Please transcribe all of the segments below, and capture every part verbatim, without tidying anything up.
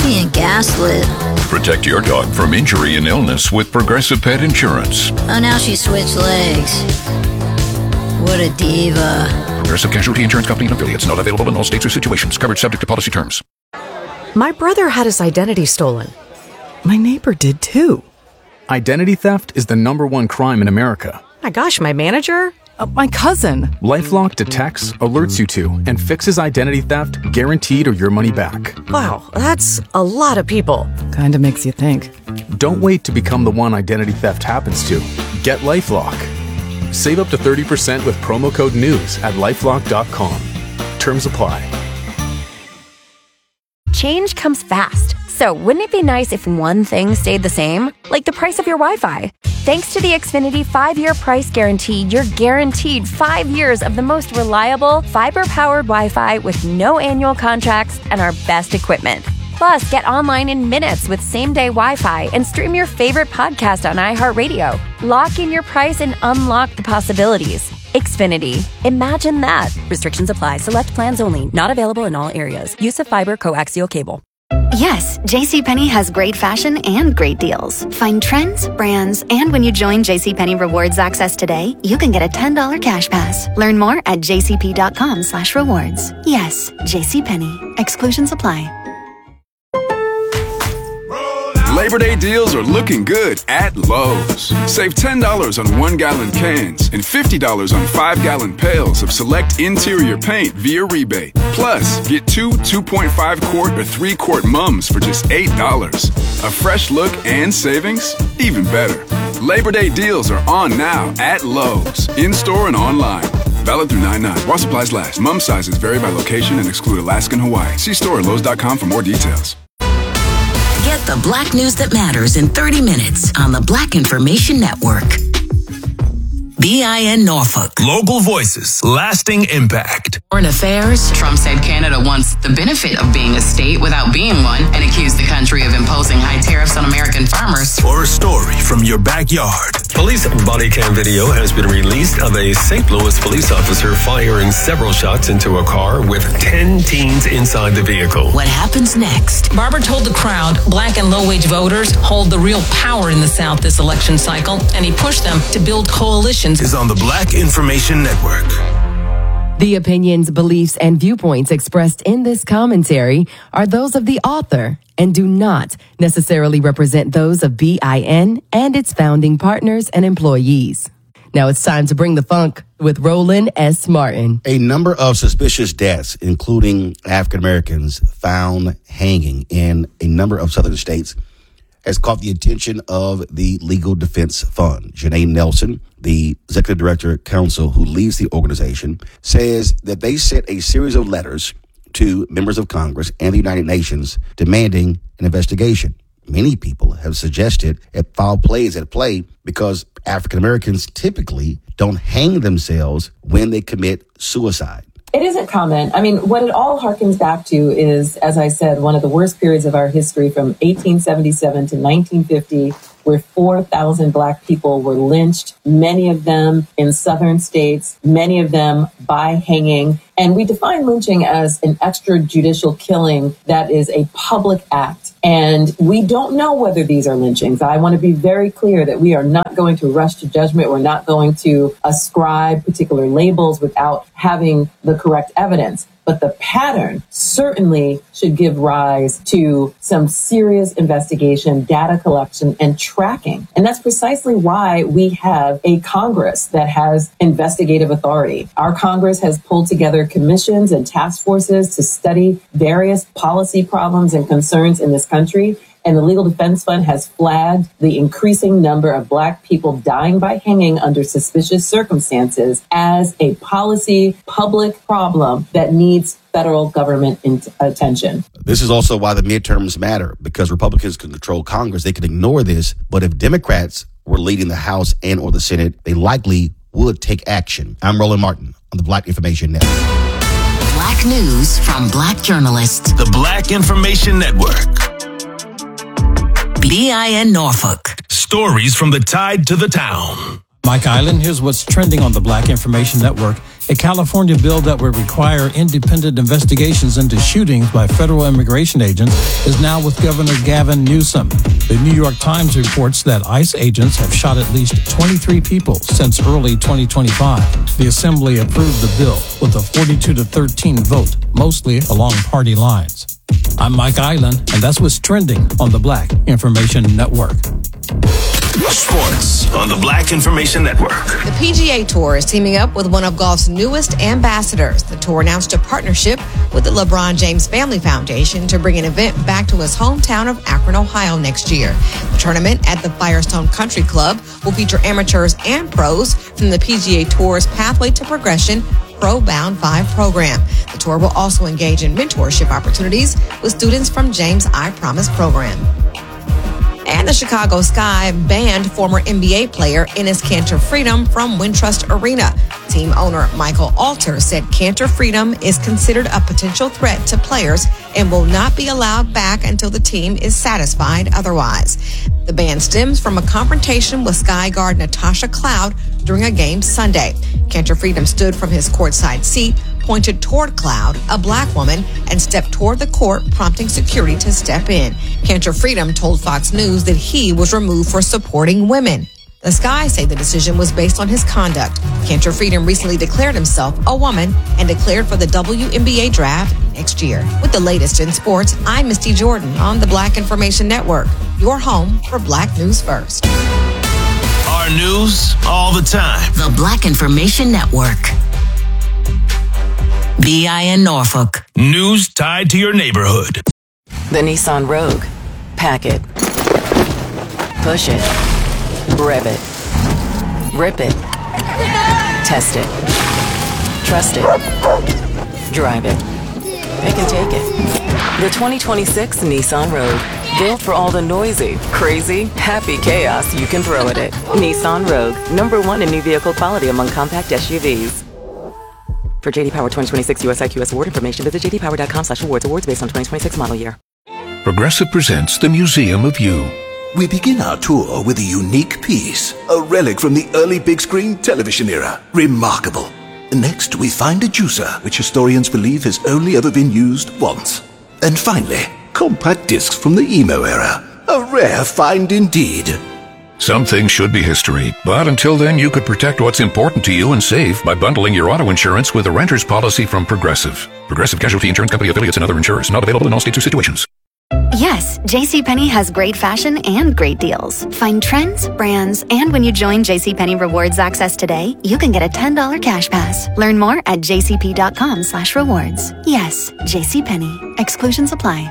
being gaslit. Protect your dog from injury and illness with Progressive Pet Insurance. Oh, now she switched legs. What a diva. Progressive Casualty Insurance Company and affiliates. Not available in all states or situations. Coverage subject to policy terms. My brother had his identity stolen. My neighbor did too. Identity theft is the number one crime in America. My gosh, my manager? Uh, my cousin. LifeLock detects, alerts you to, and fixes identity theft guaranteed or your money back. Wow, that's a lot of people. Kinda makes you think. Don't wait to become the one identity theft happens to. Get LifeLock. Save up to thirty percent with promo code NEWS at lifelock dot com. Terms apply. Change comes fast. So wouldn't it be nice if one thing stayed the same? Like the price of your Wi-Fi. Thanks to the Xfinity five-year price guarantee, you're guaranteed five years of the most reliable, fiber-powered Wi-Fi with no annual contracts and our best equipment. Plus, get online in minutes with same-day Wi-Fi and stream your favorite podcast on iHeartRadio. Lock in your price and unlock the possibilities. Xfinity. Imagine that. Restrictions apply. Select plans only. Not available in all areas. Use of fiber coaxial cable. Yes, JCPenney has great fashion and great deals. Find trends, brands, and when you join JCPenney Rewards Access today, you can get a ten dollars cash pass. Learn more at jcp.com slash rewards. Yes, JCPenney. Exclusions apply. Labor Day deals are looking good at Lowe's. Save ten dollars on one-gallon cans and fifty dollars on five-gallon pails of select interior paint via rebate. Plus, get two two point five quart or three quart mums for just eight dollars. A fresh look and savings? Even better. Labor Day deals are on now at Lowe's, in-store and online. Valid through nine nine. While supplies last. Mum sizes vary by location and exclude Alaska and Hawaii. See store at lowes dot com for more details. Get the Black news that matters in thirty minutes on the Black Information Network. B I N Norfolk. Local voices, lasting impact. Foreign affairs. Trump said Canada wants the benefit of being a state without being one and accused the country of imposing high tariffs on American farmers. Or a story from your backyard. Police body cam video has been released of a Saint Louis police officer firing several shots into a car with ten teens inside the vehicle. What happens next? Barber told the crowd black and low-wage voters hold the real power in the South this election cycle, and he pushed them to build coalitions. Is on the Black Information Network. The opinions, beliefs, and viewpoints expressed in this commentary are those of the author and do not necessarily represent those of B I N and its founding partners and employees. Now it's time to bring the funk with Roland S. Martin. A number of suspicious deaths, including African Americans, found hanging in a number of southern states, has caught the attention of the Legal Defense Fund. Janae Nelson, the executive director counsel who leads the organization, says that they sent a series of letters to members of Congress and the United Nations demanding an investigation. Many people have suggested that foul play is at play because African Americans typically don't hang themselves when they commit suicide. It isn't common. I mean, what it all harkens back to is, as I said, one of the worst periods of our history from eighteen seventy-seven to nineteen fifty, where four thousand Black people were lynched, many of them in southern states, many of them by hanging. And we define lynching as an extrajudicial killing that is a public act. And we don't know whether these are lynchings. I want to be very clear that we are not going to rush to judgment. We're not going to ascribe particular labels without having the correct evidence. But the pattern certainly should give rise to some serious investigation, data collection, and tracking. And that's precisely why we have a Congress that has investigative authority. Our Congress has pulled together commissions and task forces to study various policy problems and concerns in this country. And the Legal Defense Fund has flagged the increasing number of Black people dying by hanging under suspicious circumstances as a policy public problem that needs federal government in- attention. This is also why the midterms matter, because Republicans can control Congress. They can ignore this. But if Democrats were leading the House and or the Senate, they likely would take action. I'm Roland Martin on the Black Information Network. Black news from Black journalists. The Black Information Network. B I N Norfolk. Stories from the tide to the town. Mike Island, here's what's trending on the Black Information Network. A California bill that would require independent investigations into shootings by federal immigration agents is now with Governor Gavin Newsom. The New York Times reports that ICE agents have shot at least twenty-three people since early twenty twenty-five. The Assembly approved the bill with a forty-two to thirteen vote, mostly along party lines. I'm Mike Island, and that's what's trending on the Black Information Network. Sports on the Black Information Network. The P G A Tour is teaming up with one of golf's newest ambassadors. The tour announced a partnership with the LeBron James Family Foundation to bring an event back to his hometown of Akron, Ohio next year. The tournament at the Firestone Country Club will feature amateurs and pros from the P G A Tour's Pathway to Progression Pro Bound five program. The tour will also engage in mentorship opportunities with students from James I Promise program. And the Chicago Sky banned former N B A player Enes Kanter Freedom from Wintrust Arena. Team owner Michael Alter said Kanter Freedom is considered a potential threat to players and will not be allowed back until the team is satisfied otherwise. The ban stems from a confrontation with Sky guard Natasha Cloud during a game Sunday. Kanter Freedom stood from his courtside seat, pointed toward Cloud, a black woman, and stepped toward the court, prompting security to step in. Kanter Freedom told Fox News that he was removed for supporting women. The Sky say the decision was based on his conduct. Kanter Freedom recently declared himself a woman and declared for the W N B A draft next year. With the latest in sports, I'm Misty Jordan on the Black Information Network, your home for Black News First. Our news all the time. The Black Information Network. B I N Norfolk. News tied to your neighborhood. The Nissan Rogue. Pack it. Push it. Rev it. Rip it. Test it. Trust it. Drive it. Pick and take it. The twenty twenty-six Nissan Rogue. Built for all the noisy, crazy, happy chaos you can throw at it. Nissan Rogue. Number one in new vehicle quality among compact S U Vs. For J D Power twenty twenty-six U S I Q S award information, visit j d power dot com slash awards. Awards based on twenty twenty-six model year. Progressive presents the Museum of You. We begin our tour with a unique piece, a relic from the early big screen television era. Remarkable. Next, we find a juicer, which historians believe has only ever been used once. And finally, compact discs from the emo era. A rare find indeed. Some things should be history, but until then you could protect what's important to you and save by bundling your auto insurance with a renter's policy from Progressive. Progressive Casualty Insurance Company affiliates and other insurers. Not available in all states or situations. Yes, JCPenney has great fashion and great deals. Find trends, brands, and when you join JCPenney Rewards Access today, you can get a ten dollars cash pass. Learn more at j c p dot com slash rewards. Yes, JCPenney. Exclusions apply.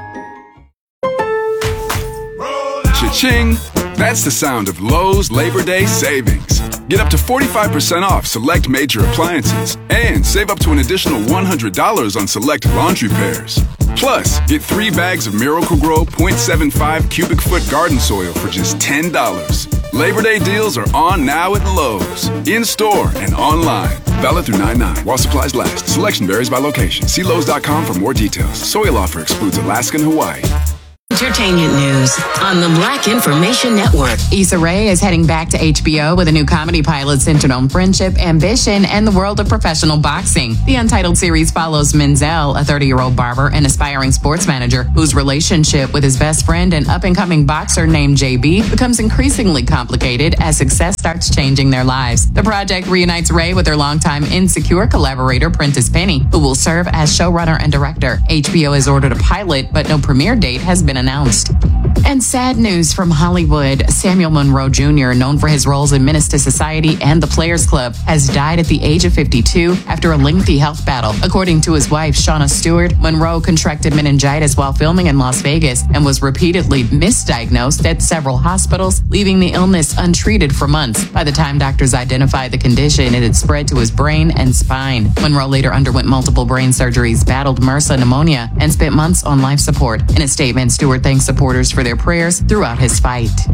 Cha-ching! That's the sound of Lowe's Labor Day savings. Get up to forty-five percent off select major appliances and save up to an additional one hundred dollars on select laundry pairs. Plus, get three bags of Miracle-Gro point seven five cubic foot garden soil for just ten dollars. Labor Day deals are on now at Lowe's. In-store and online. Valid through nine nine while supplies last. Selection varies by location. See Lowe's dot com for more details. Soil offer excludes Alaska and Hawaii. Entertainment news on the Black Information Network. Issa Rae is heading back to H B O with a new comedy pilot centered on friendship, ambition, and the world of professional boxing. The Untitled series follows Menzel, a thirty-year-old barber and aspiring sports manager whose relationship with his best friend and up-and-coming boxer named J B becomes increasingly complicated as success starts changing their lives. The project reunites Rae with her longtime Insecure collaborator Prentice Penny, who will serve as showrunner and director. H B O has ordered a pilot, but no premiere date has been announced. And sad news from Hollywood. Samuel Monroe Junior, known for his roles in Menace to Society and The Players Club, has died at the age of fifty-two after a lengthy health battle. According to his wife, Shauna Stewart, Monroe contracted meningitis while filming in Las Vegas and was repeatedly misdiagnosed at several hospitals, leaving the illness untreated for months. By the time doctors identified the condition, it had spread to his brain and spine. Monroe later underwent multiple brain surgeries, battled MRSA pneumonia, and spent months on life support. In a statement, Stewart thanks supporters for their prayers throughout his fight.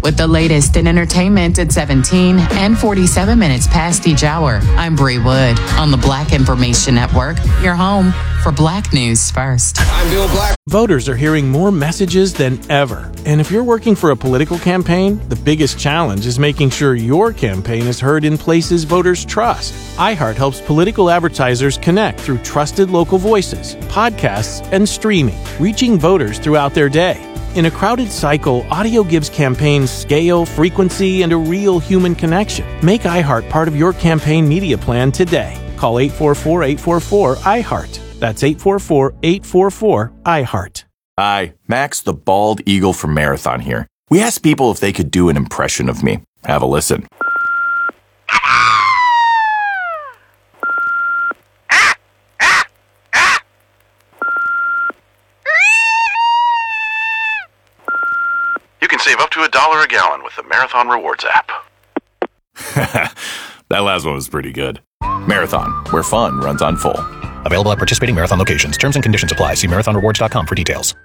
with the latest in entertainment at seventeen and forty-seven minutes past each hour. I'm Bree Wood on the Black Information Network, your home for Black News First. I'm Bill Black. Voters are hearing more messages than ever. And if you're working for a political campaign, the biggest challenge is making sure your campaign is heard in places voters trust. iHeart helps political advertisers connect through trusted local voices, podcasts, and streaming, reaching voters throughout their day. In a crowded cycle, audio gives campaigns scale, frequency, and a real human connection. Make iHeart part of your campaign media plan today. Call eight four four, eight four four, iHeart. That's eight four four, eight four four, iHeart. Hi, Max the Bald Eagle from Marathon here. We asked people if they could do an impression of me. Have a listen. You can save up to a dollar a gallon with the Marathon Rewards app. That last one was pretty good. Marathon, where fun runs on full. Available at participating Marathon locations. Terms and conditions apply. See marathon rewards dot com for details.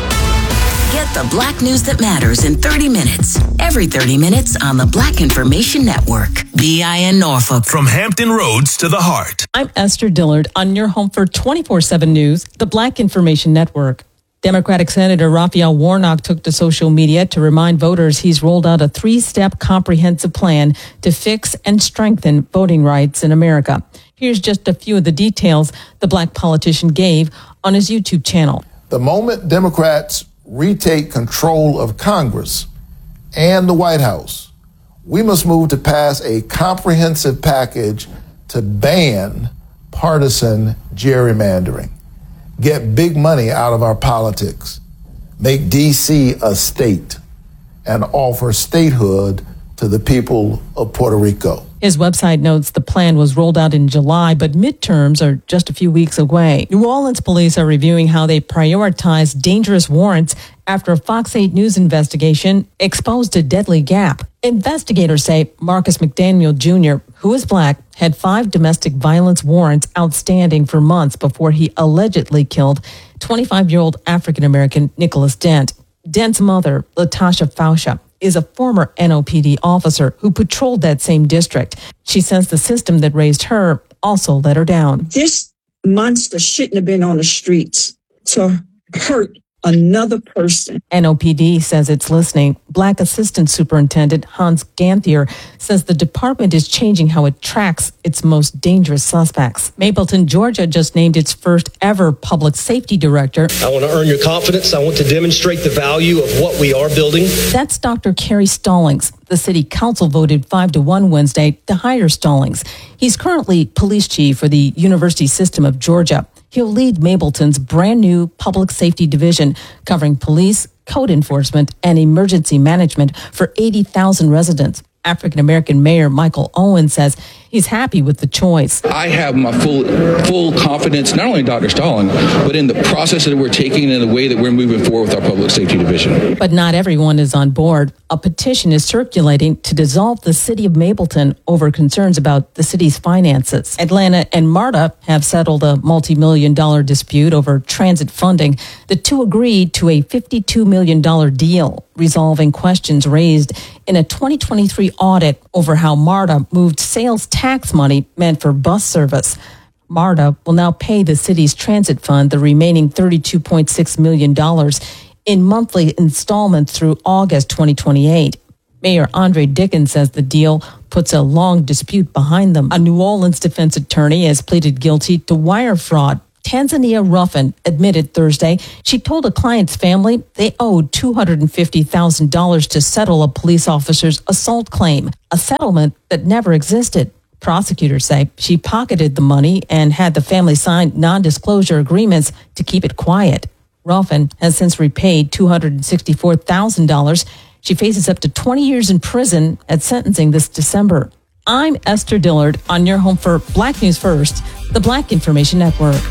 Get the Black news that matters in thirty minutes. Every thirty minutes on the Black Information Network. B I N Norfolk. From Hampton Roads to the heart. I'm Esther Dillard on your home for twenty-four seven News, the Black Information Network. Democratic Senator Raphael Warnock took to social media to remind voters he's rolled out a three-step comprehensive plan to fix and strengthen voting rights in America. Here's just a few of the details the Black politician gave on his YouTube channel. The moment Democrats retake control of Congress and the White House, we must move to pass a comprehensive package to ban partisan gerrymandering, get big money out of our politics, make D C a state, and offer statehood to the people of Puerto Rico. His website notes the plan was rolled out in July, but midterms are just a few weeks away. New Orleans police are reviewing how they prioritize dangerous warrants after a Fox eight News investigation exposed a deadly gap. Investigators say Marcus McDaniel Junior, who is Black, had five domestic violence warrants outstanding for months before he allegedly killed twenty-five-year-old African-American Nicholas Dent. Dent's mother, Latasha Fausha, is a former N O P D officer who patrolled that same district. She says the system that raised her also let her down. This monster shouldn't have been on the streets to hurt another person. N O P D says it's listening. Black Assistant Superintendent Hans Ganthier says the department is changing how it tracks its most dangerous suspects. Mapleton, Georgia just named its first ever public safety director. I want to earn your confidence. I want to demonstrate the value of what we are building. That's Doctor Kerry Stallings. The city council voted five to one Wednesday to hire Stallings. He's currently police chief for the University System of Georgia. He'll lead Mapleton's brand new public safety division covering police, code enforcement, and emergency management for eighty thousand residents. African-American Mayor Michael Owen says he's happy with the choice. I have my full full confidence, not only in Doctor Stallings, but in the process that we're taking and the way that we're moving forward with our public safety division. But not everyone is on board. A petition is circulating to dissolve the city of Mapleton over concerns about the city's finances. Atlanta and MARTA have settled a multi-million dollar dispute over transit funding. The two agreed to a fifty-two million dollars deal, resolving questions raised in a twenty twenty-three audit over how MARTA moved sales tax money meant for bus service. MARTA will now pay the city's transit fund the remaining thirty-two point six million dollars in monthly installments through August twenty twenty-eight. Mayor Andre Dickens says the deal puts a long dispute behind them. A New Orleans defense attorney has pleaded guilty to wire fraud. Tanzania Ruffin admitted Thursday she told a client's family they owed two hundred fifty thousand dollars to settle a police officer's assault claim, a settlement that never existed. Prosecutors say she pocketed the money and had the family sign non-disclosure agreements to keep it quiet. Ruffin has since repaid two hundred sixty-four thousand dollars. She faces up to twenty years in prison at sentencing this December. I'm Esther Dillard on your home for Black News First, the Black Information Network.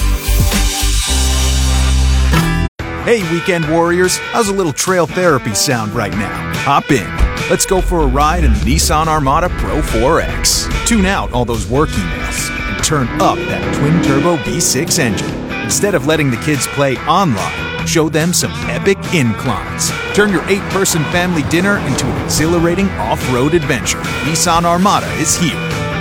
Hey, weekend warriors, how's a little trail therapy sound right now? Hop in. Let's go for a ride in the Nissan Armada Pro four X. Tune out all those work emails and turn up that twin-turbo V six engine. Instead of letting the kids play online, show them some epic inclines. Turn your eight-person family dinner into an exhilarating off-road adventure. Nissan Armada is here.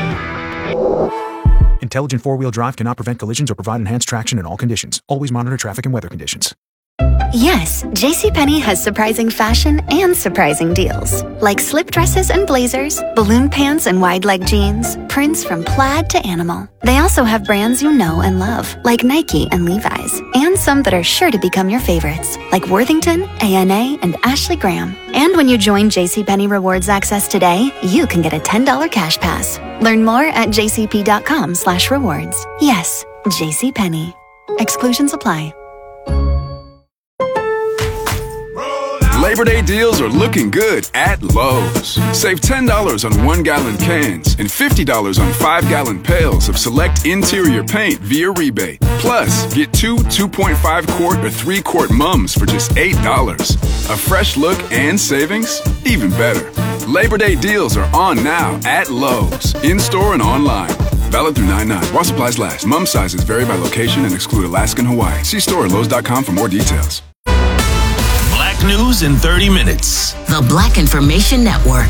Intelligent four-wheel drive cannot prevent collisions or provide enhanced traction in all conditions. Always monitor traffic and weather conditions. Yes, JCPenney has surprising fashion and surprising deals. Like slip dresses and blazers, balloon pants and wide leg jeans, prints from plaid to animal. They also have brands you know and love, like Nike and Levi's, and some that are sure to become your favorites, like Worthington, A N A, and Ashley Graham. And when you join JCPenney Rewards Access today, you can get a ten dollars cash pass. Learn more at jcp.com slash rewards. Yes, JCPenney. Exclusions apply. Labor Day deals are looking good at Lowe's. Save ten dollars on one-gallon cans and fifty dollars on five-gallon pails of select interior paint via rebate. Plus, get two two point five quart or three quart mums for just eight dollars. A fresh look and savings? Even better. Labor Day deals are on now at Lowe's, in-store and online. Valid through nine nine. While supplies last. Mum sizes vary by location and exclude Alaska and Hawaii. See store at lowes dot com for more details. News in thirty minutes. The Black Information Network.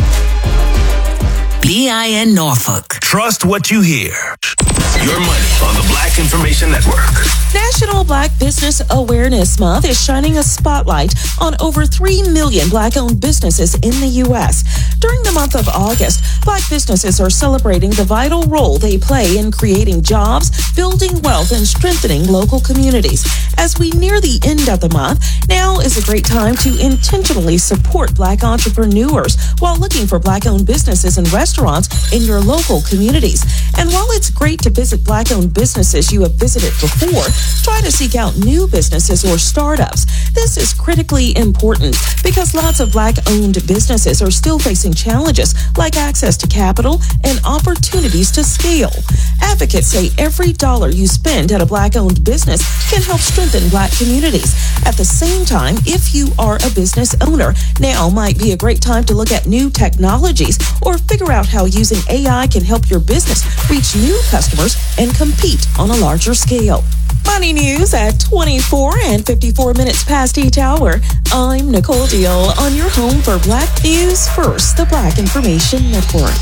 B I N Norfolk. Trust what you hear. Your money on the Black Information Network. National Black Business Awareness Month is shining a spotlight on over three million Black-owned businesses in the U S. During the month of August, Black businesses are celebrating the vital role they play in creating jobs, building wealth, and strengthening local communities. As we near the end of the month, now is a great time to intentionally support Black entrepreneurs while looking for Black-owned businesses and restaurants in your local communities. And while it's great to visit Black-owned businesses you have visited before, try to seek out new businesses or startups. This is critically important because lots of Black-owned businesses are still facing challenges like access to capital and opportunities to scale. Advocates say every dollar you spend at a Black-owned business can help strengthen Black communities. At the same time, if you are a business owner, now might be a great time to look at new technologies or figure out how using A I can help your business reach new customers and compete on a larger scale. Money news at twenty-four and fifty-four minutes past each hour. I'm Nicole Deal on your home for Black News First, the Black Information Network.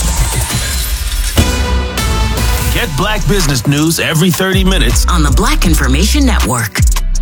Get Black business news every thirty minutes on the Black Information Network.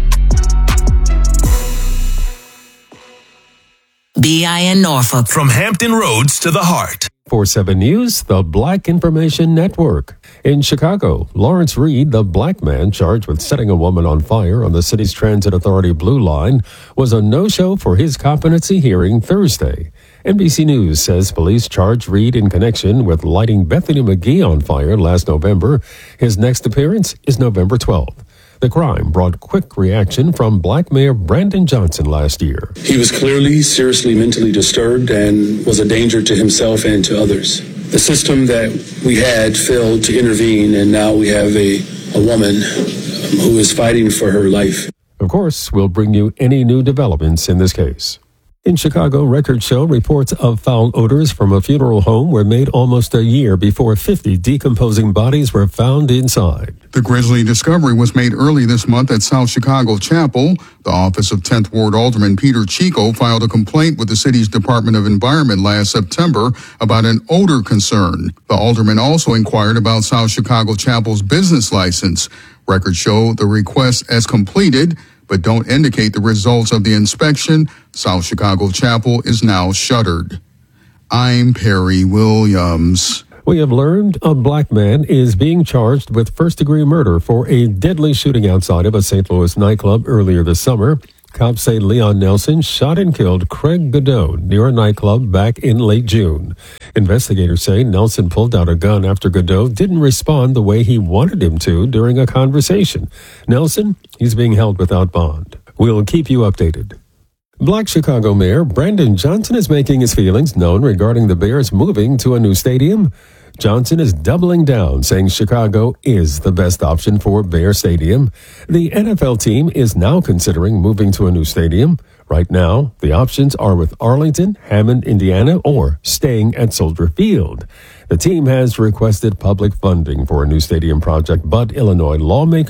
B I N Norfolk. From Hampton Roads to the heart. four seven News, the Black Information Network. In Chicago, Lawrence Reed, the black man charged with setting a woman on fire on the city's Transit Authority Blue Line, was a no-show for his competency hearing Thursday. N B C News says police charged Reed in connection with lighting Bethany McGee on fire last November. His next appearance is November twelfth. The crime brought quick reaction from Black Mayor Brandon Johnson last year. He was clearly seriously mentally disturbed and was a danger to himself and to others. The system that we had failed to intervene, and now we have a, a woman um, who is fighting for her life. Of course, we'll bring you any new developments in this case. In Chicago, records show reports of foul odors from a funeral home were made almost a year before fifty decomposing bodies were found inside. The grisly discovery was made early this month at South Chicago Chapel. The office of tenth Ward Alderman Peter Chico filed a complaint with the city's Department of Environment last September about an odor concern. The alderman also inquired about South Chicago Chapel's business license. Records show the request as completed, but don't indicate the results of the inspection. South Chicago Chapel is now shuttered. I'm Perry Williams. We have learned a black man is being charged with first-degree murder for a deadly shooting outside of a Saint Louis nightclub earlier this summer. Cops say Leon Nelson shot and killed Craig Godot near a nightclub back in late June. Investigators say Nelson pulled out a gun after Godot didn't respond the way he wanted him to during a conversation. Nelson, he's being held without bond. We'll keep you updated. Black Chicago Mayor Brandon Johnson is making his feelings known regarding the Bears moving to a new stadium. Johnson is doubling down, saying Chicago is the best option for Bear Stadium. The N F L team is now considering moving to a new stadium. Right now, the options are with Arlington, Hammond, Indiana, or staying at Soldier Field. The team has requested public funding for a new stadium project, but Illinois lawmakers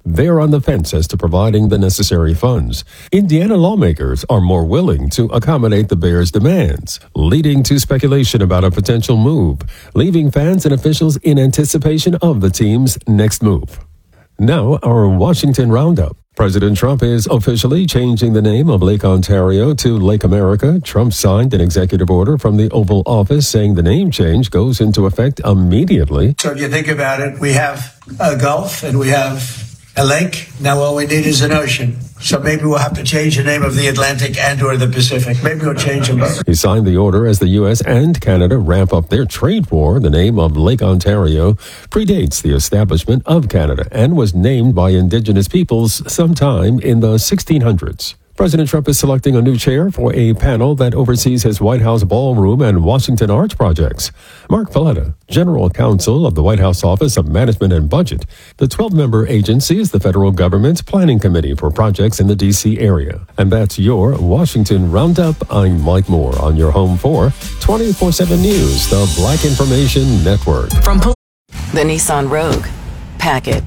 they're on the fence as to providing the necessary funds. Indiana lawmakers are more willing to accommodate the Bears' demands, leading to speculation about a potential move, leaving fans and officials in anticipation of the team's next move. Now, our Washington Roundup. President Trump is officially changing the name of Lake Ontario to Lake America. Trump signed an executive order from the Oval Office saying the name change goes into effect immediately. So if you think about it, we have a Gulf and we have a lake. Now all we need is an ocean. So maybe we'll have to change the name of the Atlantic and or the Pacific. Maybe we'll change them both. He signed the order as the U S and Canada ramp up their trade war. The name of Lake Ontario predates the establishment of Canada and was named by Indigenous peoples sometime in the sixteen hundreds. President Trump is selecting a new chair for a panel that oversees his White House ballroom and Washington Arts projects. Mark Valletta, General Counsel of the White House Office of Management and Budget. The twelve-member agency is the federal government's planning committee for projects in the D C area. And that's your Washington Roundup. I'm Mike Moore on your home for twenty-four seven News, the Black Information Network. From Pol- the Nissan Rogue. Pack it.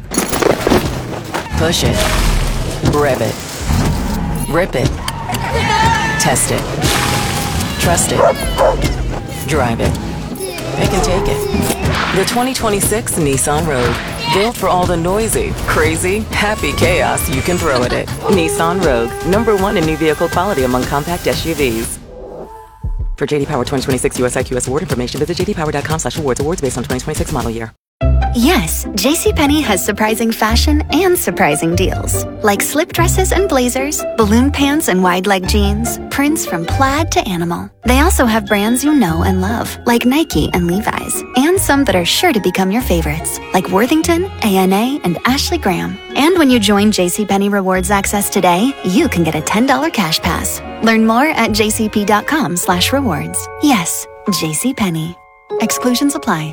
Push it. Rev it. Rip it. Test it. Trust it. Drive it. Pick and take it. The twenty twenty-six Nissan Rogue. Built for all the noisy, crazy, happy chaos you can throw at it. Nissan Rogue. Number one in new vehicle quality among compact S U Vs. For J D Power twenty twenty-six U S I Q S award information, visit j d power dot com slash awards. Awards based on twenty twenty-six model year. Yes, JCPenney has surprising fashion and surprising deals. Like slip dresses and blazers, balloon pants and wide leg jeans, prints from plaid to animal. They also have brands you know and love, like Nike and Levi's, and some that are sure to become your favorites, like Worthington, A N A, and Ashley Graham. And when you join JCPenney Rewards Access today, you can get a ten dollars cash pass. Learn more at j c p dot com slash rewards. Yes, JCPenney. Exclusions apply.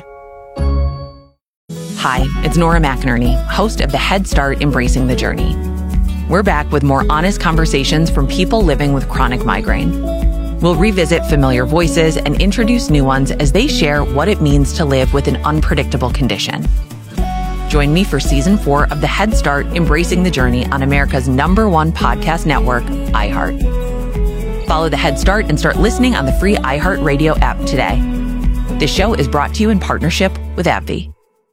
Hi, it's Nora McInerney, host of the Head Start Embracing the Journey. We're back with more honest conversations from people living with chronic migraine. We'll revisit familiar voices and introduce new ones as they share what it means to live with an unpredictable condition. Join me for season four of the Head Start Embracing the Journey on America's number one podcast network, iHeart. Follow the Head Start and start listening on the free iHeartRadio app today. This show is brought to you in partnership with AbbVie.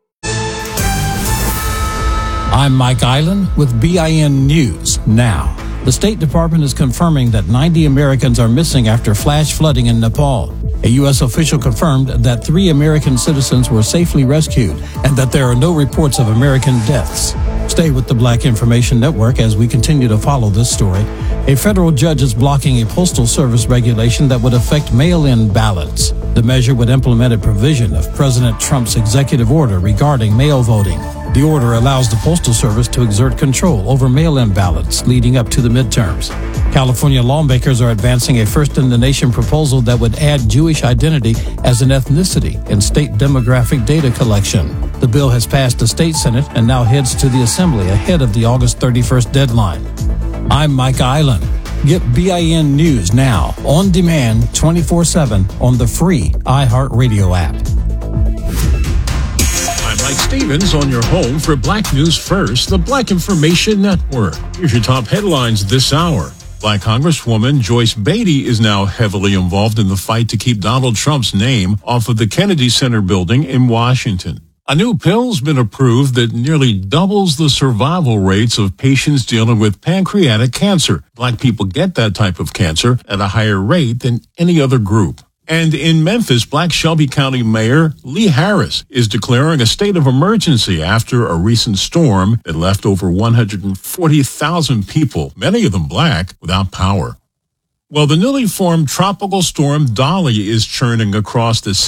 I'm Mike Island with B I N News Now. The State Department is confirming that ninety Americans are missing after flash flooding in Nepal. A U S official confirmed that three American citizens were safely rescued and that there are no reports of American deaths. Stay with the Black Information Network as we continue to follow this story. A federal judge is blocking a postal service regulation that would affect mail-in ballots. The measure would implement a provision of President Trump's executive order regarding mail voting. The order allows the Postal Service to exert control over mail-in ballots leading up to the midterms. California lawmakers are advancing a first-in-the-nation proposal that would add Jewish identity as an ethnicity in state demographic data collection. The bill has passed the state Senate and now heads to the Assembly ahead of the August thirty-first deadline. I'm Mike Island. Get B I N News now, on demand, twenty-four seven on the free iHeartRadio app. Mike Stevens on your home for Black News First, the Black Information Network. Here's your top headlines this hour. Black Congresswoman Joyce Beatty is now heavily involved in the fight to keep Donald Trump's name off of the Kennedy Center building in Washington. A new pill's been approved that nearly doubles the survival rates of patients dealing with pancreatic cancer. Black people get that type of cancer at a higher rate than any other group. And in Memphis, Black Shelby County Mayor Lee Harris is declaring a state of emergency after a recent storm that left over one hundred forty thousand people, many of them Black, without power. Well, the newly formed tropical storm Dolly is churning across the